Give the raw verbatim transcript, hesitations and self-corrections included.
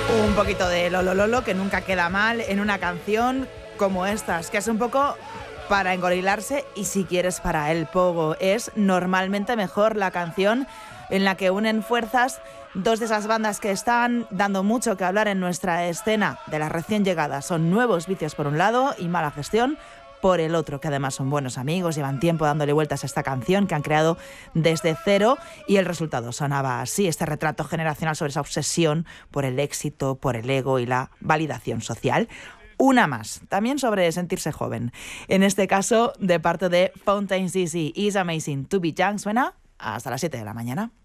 Un poquito de Lolo Lolo, que nunca queda mal en una canción como estas, que es un poco para engorilarse y, si quieres, para el pogo. Es normalmente mejor la canción en la que unen fuerzas dos de esas bandas que están dando mucho que hablar en nuestra escena de las recién llegadas. Son Nuevos Vicios por un lado y Mala Gestión por el otro, que además son buenos amigos, llevan tiempo dándole vueltas a esta canción que han creado desde cero, y el resultado sonaba así, este retrato generacional sobre esa obsesión por el éxito, por el ego y la validación social. Una más, también sobre sentirse joven. En este caso, de parte de Fountains D C, Is Amazing to be Young, suena hasta las siete de la mañana.